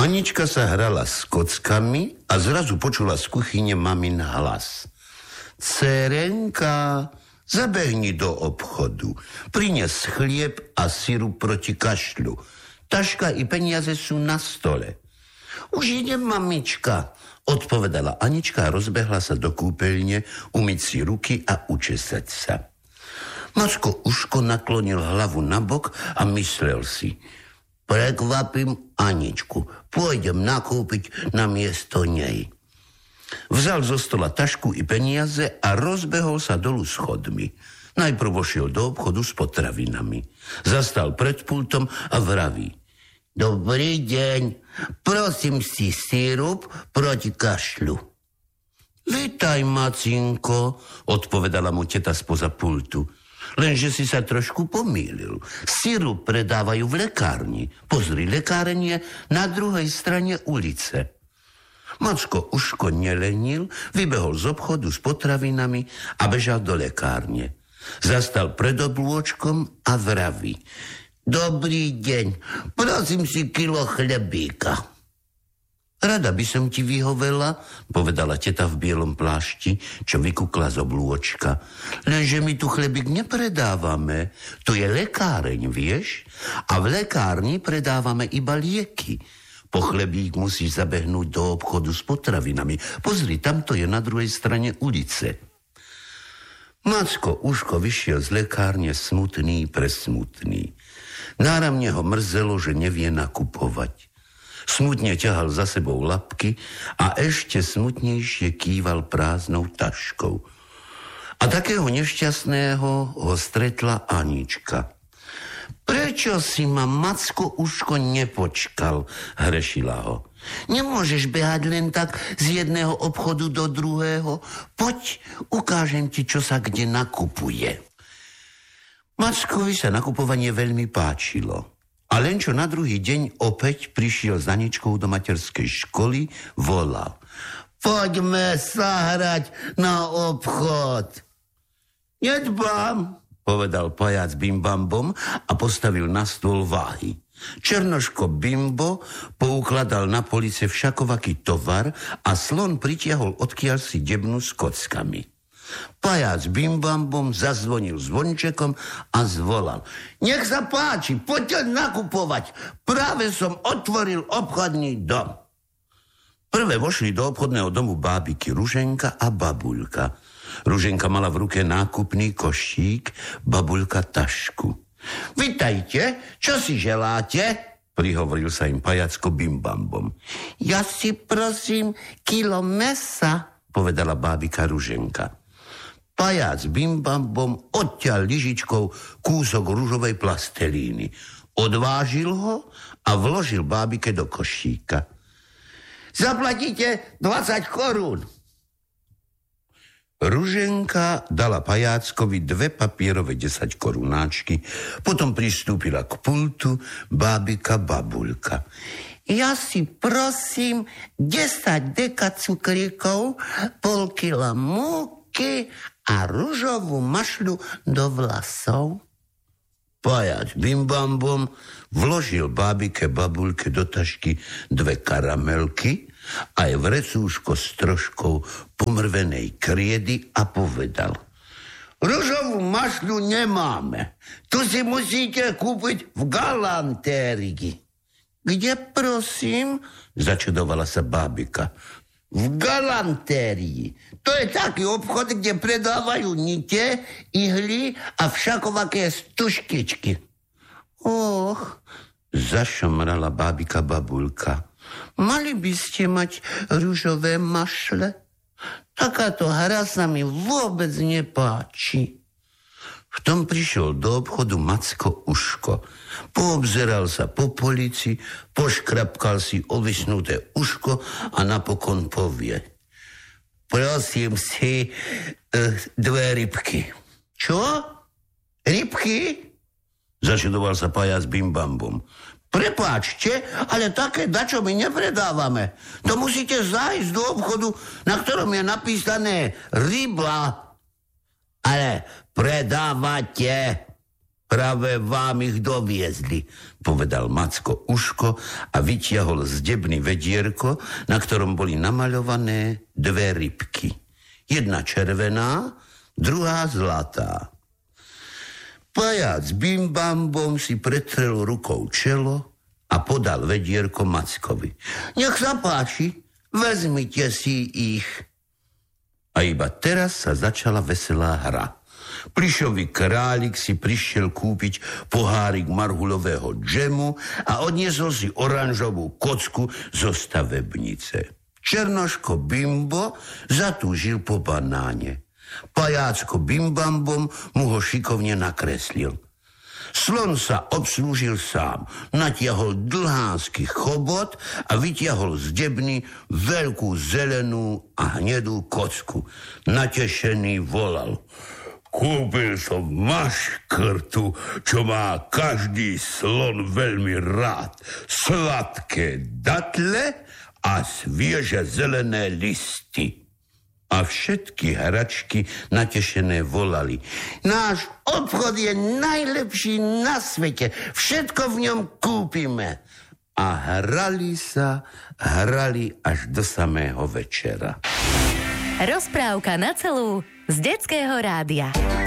Anička sa hrala s kockami a zrazu počula z kuchyne mamin hlas. Dcerenka, zabehni do obchodu. Prines chlieb a sirup proti kašľu. Taška i peniaze sú na stole. Už idem, mamička, odpovedala Anička a rozbehla sa do kúpeľne umyť si ruky a učesať sa. Macko Uško naklonil hlavu nabok a myslel si: prekvapím Aničku, pôjdem nakúpiť na miesto nej. Vzal zo stola tašku i peniaze a rozbehol sa dolu schodmi. Najprv vošiel do obchodu s potravinami. Zastal pred pultom a vraví: dobrý deň, prosím si sirup proti kašľu. Vítaj, Macinko, odpovedala mu teta spoza pultu. Lenže si sa trošku pomýlil. Sirup predávajú v lekárni. Pozri, lekárenie na druhej strane ulice. Macko Uško nelenil, vybehol z obchodu s potravinami a bežal do lekárne. Zastal pred oblôčkom a vraví: dobrý deň, prosím si kilo chlebíka. Rada by som ti vyhovela, povedala teta v bielom plášti, čo vykukla z oblôčka. Lenže my tu chlebík nepredávame. Tu je lekáreň, vieš? A v lekárni predávame iba lieky. Po chlebík musíš zabehnúť do obchodu s potravinami. Pozri, tamto je na druhej strane ulice. Macko Uško vyšiel z lekárne smutný, presmutný. Náramne ho mrzelo, že nevie nakupovať. Smutne ťahal za sebou labky a ešte smutnejšie kýval prázdnou taškou. A takého nešťastného ho stretla Anička. Prečo si ma, Macko Uško, nepočkal, hrešila ho. Nemôžeš behať len tak z jedného obchodu do druhého. Poď, ukážem ti, čo sa kde nakupuje. Mackovi sa nakupovanie veľmi páčilo. A len čo na druhý deň opäť prišiel s Aničkou do materskej školy, volal: poďme sa hrať na obchod. Nedbám, povedal pajac Bimbambom a postavil na stôl váhy. Černoško Bimbo poukladal na police všakovaký tovar a slon pritiahol odkiaľ si debnu s kockami. Pajac Bimbambom zazvonil zvončekom a zvolal: nech sa páči, poďte nakupovať, práve som otvoril obchodný dom. Prvé vošli do obchodného domu bábiky Ruženka a Babuľka. Ruženka mala v ruke nákupný košík, Babuľka tašku. Vitajte, čo si želáte? Prihovoril sa im pajacko Bimbambom. Ja si prosím kilo mesa, povedala bábika Ruženka. Pajac Bimbambom odťal lyžičkou kúsok ružovej plastelíny. Odvážil ho a vložil bábike do košíka. Zaplatíte 20 korún. Ruženka dala pajáckovi 2 papierové 10 korunáčky, potom pristúpila k pultu bábika Babuľka. Ja si prosím 10 deka cukríkov, pol kila múky a ružovú mašľu do vlasov. Pajac Bimbambom vložil bábike Babuľke do tašky 2 karamelky aj vrecúško s troškou pomrvenej kriedy a povedal: ružovú mašľu nemáme. Tu si musíte kúpiť v galantérii. Kde, prosím? Začudovala sa bábika. V galantérii. To je taký obchod, kde predávajú nite, ihly a všakovaké stužkičky. Och, zašomrala bábika Babuľka. Mali by ste mať ružové mašle? Takáto hra sa mi vôbec nepáči. V tom prišiel do obchodu Macko Uško. Poobzeral sa po polici, poškrapkal si ovisnuté uško a napokon povie: prosím si 2 rybky. Čo? Rybky? Začudoval sa pajac Bimbambom. Prepáčte, ale také dačo my nepredávame. To musíte zájsť do obchodu, na ktorom je napísané ryba. Ale predávate, Práve vám ich doviezli, povedal Macko Uško a vytiahol zdebný vedierko, na ktorom boli namaľované 2 rybky. Jedna červená, druhá zlatá. Pajac Bimbambom si pretrel rukou čelo a podal vedierko Mackovi. Nech sa páči, vezmite si ich. A iba teraz sa začala veselá hra. Plišový králik si prišiel kúpiť pohárik marhulového džemu a odniesol si oranžovú kocku zo stavebnice. Černoško Bimbo zatúžil po banáne. Pajácko Bimbambom mu ho šikovne nakreslil. Slon sa obslúžil sám, natiahol dlhánsky chobot a vytiahol z debny veľkú zelenú a hnedú kocku. Natešený volal: Kúpil som maškrtu, čo má každý slon veľmi rád. Sladké datle a svieže zelené listy. A všetky hračky natešené volali: Náš obchod je najlepší na svete, všetko v ňom kúpime. A hrali až do samého večera. Rozprávka na celú z Detského rádia.